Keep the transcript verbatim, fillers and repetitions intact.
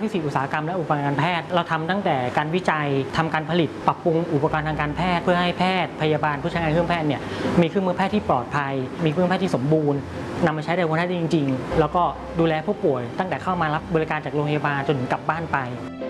ฟิสิกส์อุตสาหกรรมและอุปกรณ์การแพทย์เราทำตั้งแต่การวิจัยทำการผลิตปรับปรุงอุปกรณ์ทางการแพทย์เพื่อให้แพทย์พยาบาลผู้ใช้งานเครื่องแพทย์เนี่ยมีเครื่องมือแพทย์ที่ปลอดภัยมีเครื่องแพทย์ที่สมบูรณ์นำมาใช้ในคนไข้ได้จริงๆแล้วก็ดูแลผู้ป่วยตั้งแต่เข้ามารับบริการจากโรงพยาบาลจนถึงกลับบ้านไป